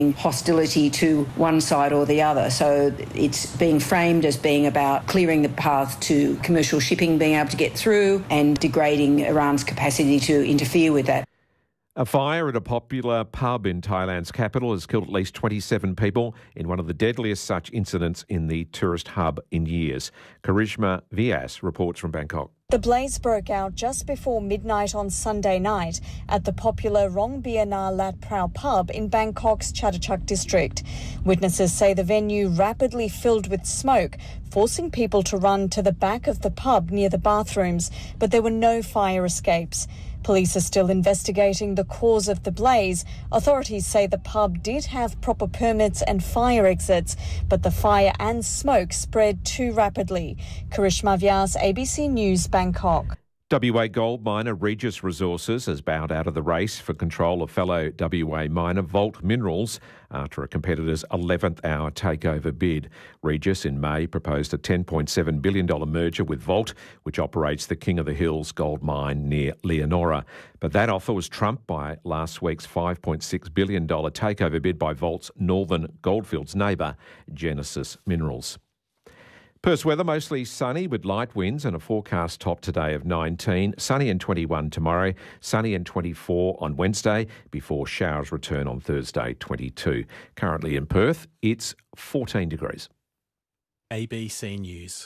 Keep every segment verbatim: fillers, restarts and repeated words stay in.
hostility to one side or the other. So it's being framed as being about clearing the path to commercial shipping being able to get through and degrading Iran's capacity to interfere with that. A fire at a popular pub in Thailand's capital has killed at least twenty-seven people in one of the deadliest such incidents in the tourist hub in years. Karishma Vyas reports from Bangkok. The blaze broke out just before midnight on Sunday night at the popular Rong Bia Na Lat Prao pub in Bangkok's Chatuchak district. Witnesses say the venue rapidly filled with smoke, forcing people to run to the back of the pub near the bathrooms, but there were no fire escapes. Police are still investigating the cause of the blaze. Authorities say the pub did have proper permits and fire exits, but the fire and smoke spread too rapidly. Karishma Vyas, A B C News, Bangkok. W A gold miner Regis Resources has bowed out of the race for control of fellow W A miner Vault Minerals after a competitor's eleventh hour takeover bid. Regis in May proposed a ten point seven billion dollars merger with Vault, which operates the King of the Hills gold mine near Leonora. But that offer was trumped by last week's five point six billion dollars takeover bid by Vault's Northern Goldfields neighbour, Genesis Minerals. Perth's weather, mostly sunny with light winds and a forecast top today of nineteen, sunny and twenty-one tomorrow, sunny and twenty-four on Wednesday, before showers return on Thursday, twenty-two. Currently in Perth, it's fourteen degrees. A B C News.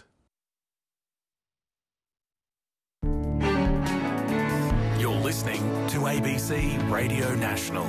You're listening to A B C Radio National.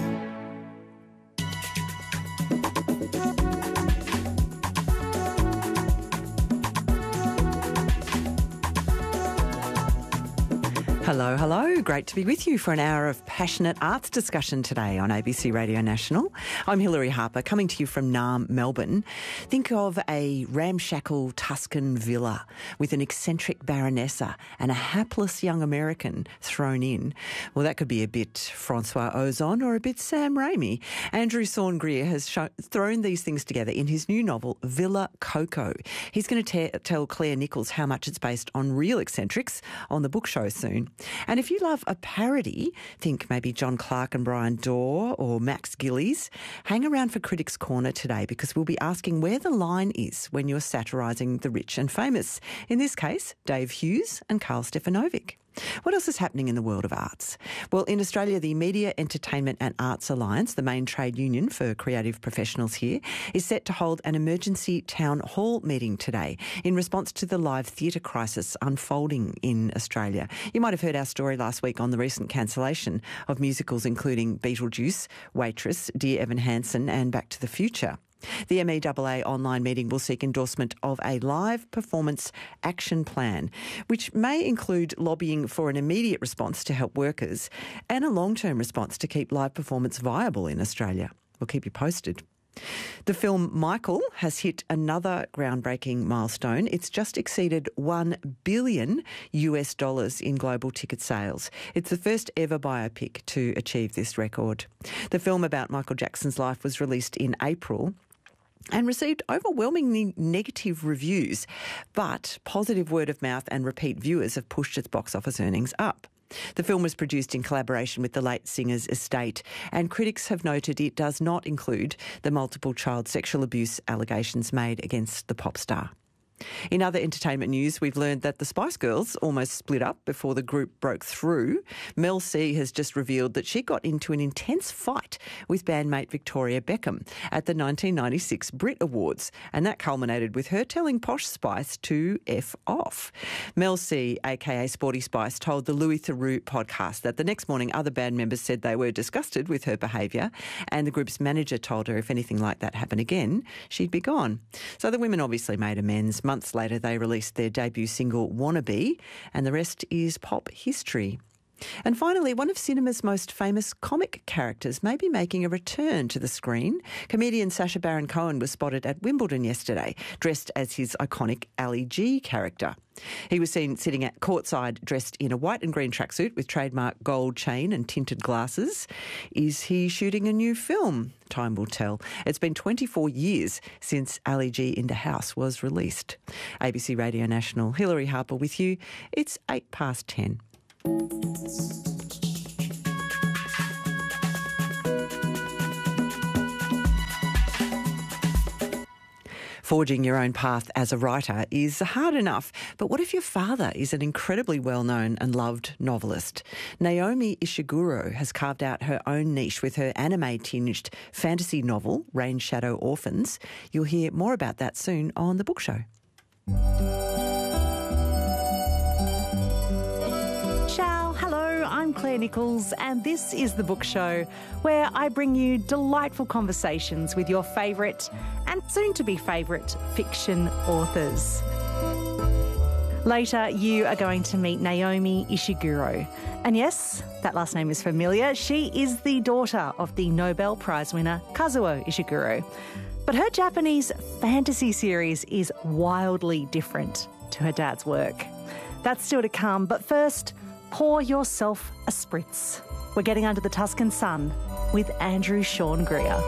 Hello, hello. Great to be with you for an hour of passionate arts discussion today on A B C Radio National. I'm Hilary Harper, coming to you from Naarm, Melbourne. Think of a ramshackle Tuscan villa with an eccentric baronessa and a hapless young American thrown in. Well, that could be a bit Francois Ozon or a bit Sam Raimi. Andrew Sawn-Greer has show, thrown these things together in his new novel, Villa Coco. He's going to te- tell Claire Nichols how much it's based on real eccentrics on the book show soon. And if you love a parody, think maybe John Clark and Brian Dorr or Max Gillies, hang around for Critics' Corner today because we'll be asking where the line is when you're satirising the rich and famous. In this case, Dave Hughes and Carl Stefanovic. What else is happening in the world of arts? Well, in Australia, the Media, Entertainment and Arts Alliance, the main trade union for creative professionals here, is set to hold an emergency town hall meeting today in response to the live theatre crisis unfolding in Australia. You might have heard our story last week on the recent cancellation of musicals including Beetlejuice, Waitress, Dear Evan Hansen and Back to the Future. The M E A A online meeting will seek endorsement of a live performance action plan, which may include lobbying for an immediate response to help workers and a long-term response to keep live performance viable in Australia. We'll keep you posted. The film Michael has hit another groundbreaking milestone. It's just exceeded one billion US dollars in global ticket sales. It's the first ever biopic to achieve this record. The film about Michael Jackson's life was released in April and received overwhelmingly negative reviews, but positive word of mouth and repeat viewers have pushed its box office earnings up. The film was produced in collaboration with the late singer's estate, and critics have noted it does not include the multiple child sexual abuse allegations made against the pop star. In other entertainment news, we've learned that the Spice Girls almost split up before the group broke through. Mel C has just revealed that she got into an intense fight with bandmate Victoria Beckham at the nineteen ninety-six Brit Awards, and that culminated with her telling Posh Spice to F off. Mel C, aka Sporty Spice, told the Louis Theroux podcast that the next morning other band members said they were disgusted with her behaviour, and the group's manager told her if anything like that happened again, she'd be gone. So the women obviously made amends. Months later, they released their debut single, Wannabe, and the rest is pop history. And finally, one of cinema's most famous comic characters may be making a return to the screen. Comedian Sacha Baron Cohen was spotted at Wimbledon yesterday, dressed as his iconic Ali G character. He was seen sitting at courtside dressed in a white and green tracksuit with trademark gold chain and tinted glasses. Is he shooting a new film? Time will tell. It's been twenty-four years since Ali G in the House was released. A B C Radio National, Hilary Harper with you. It's eight past ten. Forging your own path as a writer is hard enough, but what if your father is an incredibly well-known and loved novelist? Naomi Ishiguro has carved out her own niche with her anime-tinged fantasy novel, Rain Shadow Orphans. You'll hear more about that soon on The Book Show. Ciao, hello, I'm Claire Nichols and this is The Book Show, where I bring you delightful conversations with your favourite and soon-to-be favourite fiction authors. Later, you are going to meet Naomi Ishiguro. And yes, that last name is familiar. She is the daughter of the Nobel Prize winner Kazuo Ishiguro. But her Japanese fantasy series is wildly different to her dad's work. That's still to come, but first, pour yourself a spritz. We're getting under the Tuscan sun with Andrew Sean Greer.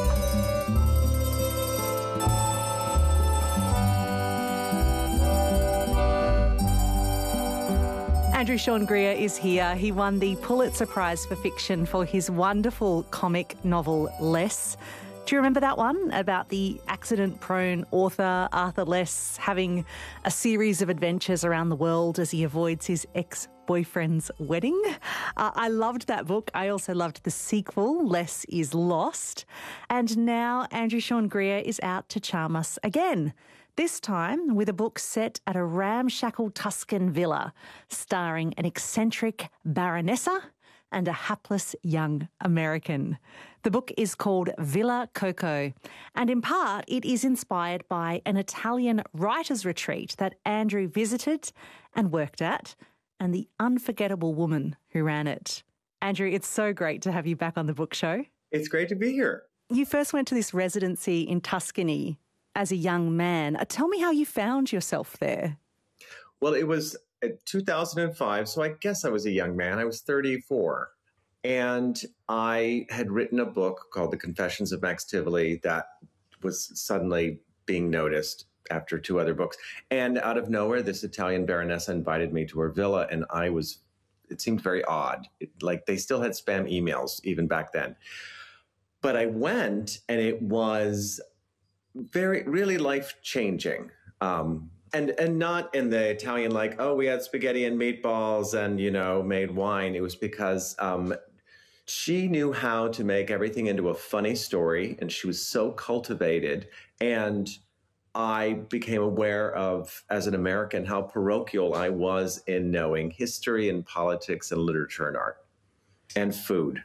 Andrew Sean Greer is here. He won the Pulitzer Prize for Fiction for his wonderful comic novel Less. Do you remember that one about the accident-prone author Arthur Less having a series of adventures around the world as he avoids his ex-boyfriend's wedding? Uh, I loved that book. I also loved the sequel, Less is Lost. And now Andrew Sean Greer is out to charm us again. This time with a book set at a ramshackle Tuscan villa, starring an eccentric baronessa and a hapless young American. The book is called Villa Coco, and in part it is inspired by an Italian writers' retreat that Andrew visited and worked at, and the unforgettable woman who ran it. Andrew, it's so great to have you back on The Book Show. It's great to be here. You first went to this residency in Tuscany as a young man. Uh, tell me how you found yourself there. Well, it was two thousand five, so I guess I was a young man. I was thirty-four. And I had written a book called The Confessions of Max Tivoli that was suddenly being noticed after two other books. And out of nowhere, this Italian baronessa invited me to her villa, and I was, it seemed very odd. It, like they still had spam emails even back then. But I went, and it was very, really life-changing. Um, and and not in the Italian, like, oh, we had spaghetti and meatballs and, you know, made wine. It was because um, she knew how to make everything into a funny story, and she was so cultivated. And I became aware of, as an American, how parochial I was in knowing history and politics and literature and art and food.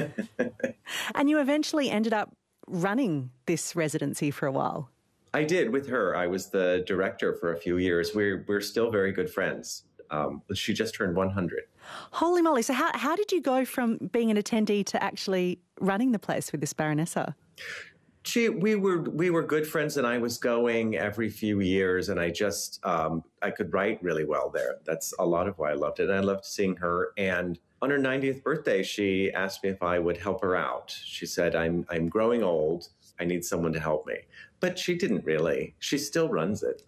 And you eventually ended up running this residency for a while. I did with her. I was the director for a few years. We're we're still very good friends. Um, she just turned one hundred. Holy moly. So how, how did you go from being an attendee to actually running the place with this baronessa? She, we were we were good friends, and I was going every few years, and I just, um, I could write really well there. That's a lot of why I loved it. And I loved seeing her. And on her ninetieth birthday, she asked me if I would help her out. She said, I'm I'm growing old. I need someone to help me. But she didn't really. She still runs it.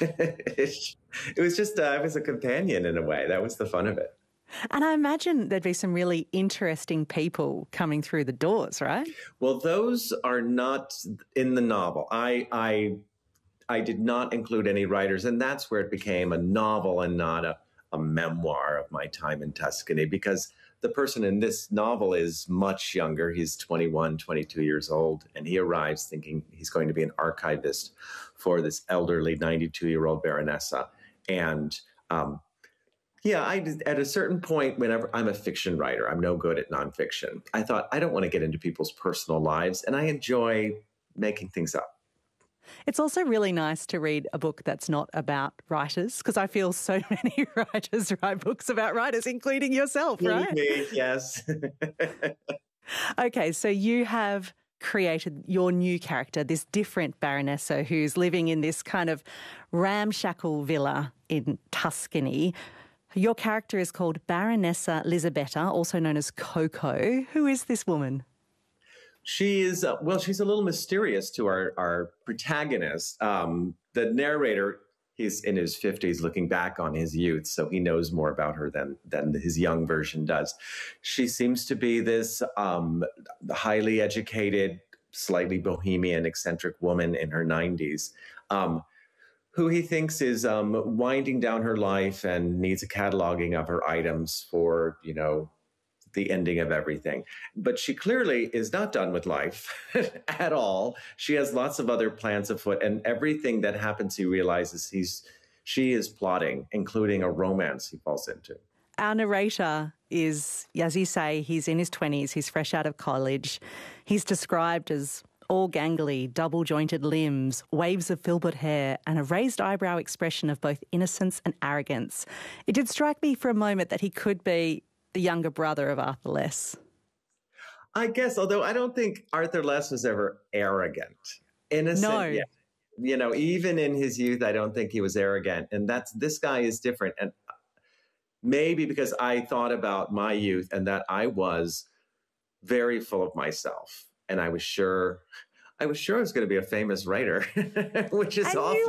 It was just, uh, I was a companion in a way. That was the fun of it. And I imagine there'd be some really interesting people coming through the doors, right? Well, those are not in the novel. I, I, I did not include any writers, and that's where it became a novel and not a, a memoir of my time in Tuscany, because the person in this novel is much younger. He's twenty-one, twenty-two years old, and he arrives thinking he's going to be an archivist for this elderly ninety-two-year-old baronessa. And um, yeah, I at a certain point, whenever I'm a fiction writer, I'm no good at nonfiction. I thought, I don't want to get into people's personal lives, and I enjoy making things up. It's also really nice to read a book that's not about writers, because I feel so many writers write books about writers, including yourself, right? Me, yes. Okay, so you have created your new character, this different baronessa who's living in this kind of ramshackle villa in Tuscany. Your character is called Baronessa Lisabetta, also known as Coco. Who is this woman? She is, uh, well, she's a little mysterious to our, our protagonist. Um, the narrator, he's in his fifties looking back on his youth, so he knows more about her than, than his young version does. She seems to be this um, highly educated, slightly bohemian, eccentric woman in her nineties, um, who he thinks is um, winding down her life and needs a cataloging of her items for, you know, the ending of everything. But she clearly is not done with life at all. She has lots of other plans afoot, and everything that happens, he realizes he's she is plotting, including a romance he falls into. Our narrator is, as you say, he's in his twenties, he's fresh out of college. He's described as all gangly, double-jointed limbs, waves of filbert hair, and a raised eyebrow expression of both innocence and arrogance. It did strike me for a moment that he could be the younger brother of Arthur Less. I guess, although I don't think Arthur Less was ever arrogant. Innocent, no. yeah. You know, even in his youth, I don't think he was arrogant. And that's, this guy is different. And maybe because I thought about my youth and that I was very full of myself. And I was sure, I was sure I was going to be a famous writer, which is and awful.